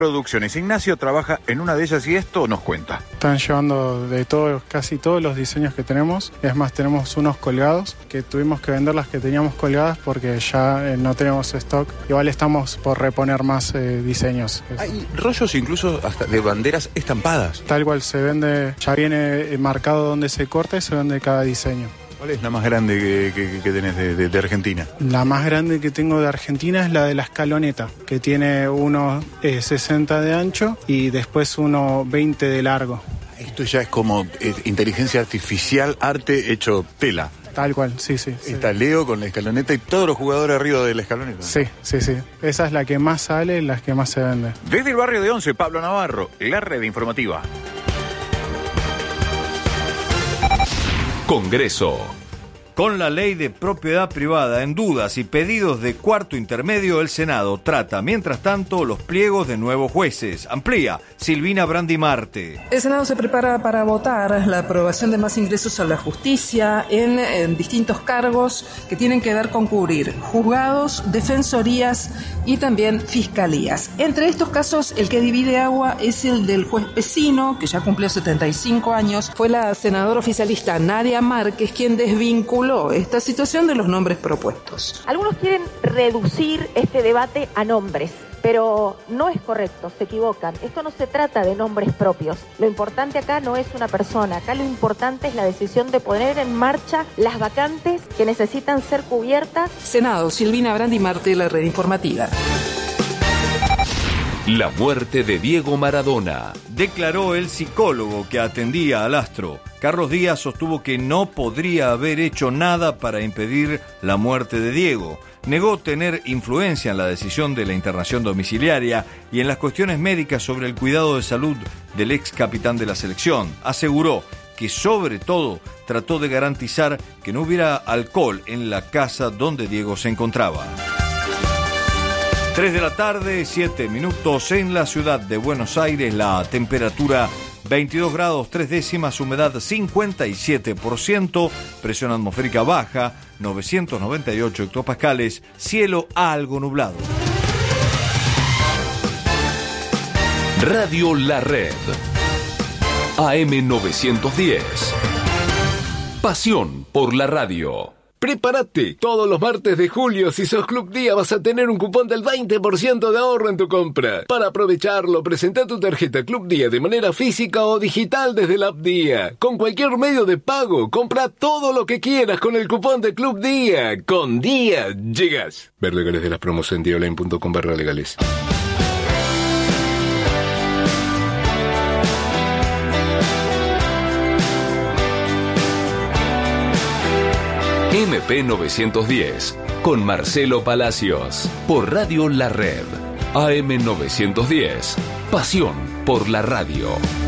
producciones. Ignacio trabaja en una de ellas y esto nos cuenta. Están llevando de todo, casi todos los diseños que tenemos. Es más, tenemos unos colgados que tuvimos que vender las que teníamos colgadas porque ya no tenemos stock. Igual estamos por reponer más diseños. Hay rollos incluso hasta de banderas estampadas. Tal cual se vende, ya viene marcado donde se corta y se vende cada diseño. ¿Cuál es la más grande que tenés de Argentina? La más grande que tengo de Argentina es la de la escaloneta, que tiene unos 60 de ancho y después unos 20 de largo. Esto ya es como inteligencia artificial, arte hecho tela. Tal cual, sí. Está Leo con la escaloneta y todos los jugadores arriba de la escaloneta. Sí. Esa es la que más sale y la que más se vende. Desde el barrio de Once, Pablo Navarro, la red informativa. Congreso. Con la ley de propiedad privada en dudas y pedidos de cuarto intermedio, el Senado trata, mientras tanto, los pliegos de nuevos jueces. Amplía Silvina Brandimarte. El Senado se prepara para votar la aprobación de más ingresos a la justicia en distintos cargos que tienen que ver con cubrir juzgados, defensorías y también fiscalías. Entre estos casos, el que divide agua es el del juez Pesino, que ya cumplió 75 años. Fue la senadora oficialista Nadia Márquez quien desvinculó esta situación de los nombres propuestos. Algunos quieren reducir este debate a nombres, pero no es correcto, se equivocan. Esto no se trata de nombres propios. Lo importante acá no es una persona, acá lo importante es la decisión de poner en marcha las vacantes que necesitan ser cubiertas. Senado, Silvina Brandimarte, la red informativa. La muerte de Diego Maradona. Declaró el psicólogo que atendía al astro. Carlos Díaz sostuvo que no podría haber hecho nada para impedir la muerte de Diego. Negó tener influencia en la decisión de la internación domiciliaria y en las cuestiones médicas sobre el cuidado de salud del ex capitán de la selección. Aseguró que sobre todo trató de garantizar que no hubiera alcohol en la casa donde Diego se encontraba. 3 de la tarde, 7 minutos en la ciudad de Buenos Aires, la temperatura 22 grados 3 décimas, humedad 57%, presión atmosférica baja, 998 hectopascales, cielo algo nublado. Radio La Red, AM 910, pasión por la radio. ¡Prepárate! Todos los martes de julio, si sos Club Día, vas a tener un cupón del 20% de ahorro en tu compra. Para aprovecharlo, presenta tu tarjeta Club Día de manera física o digital desde la app Día. Con cualquier medio de pago, compra todo lo que quieras con el cupón de Club Día. Con Día llegas. Ver legales de las promos en diaonline.com/legales. MP 910, con Marcelo Palacios, por Radio La Red, AM 910, pasión por la radio.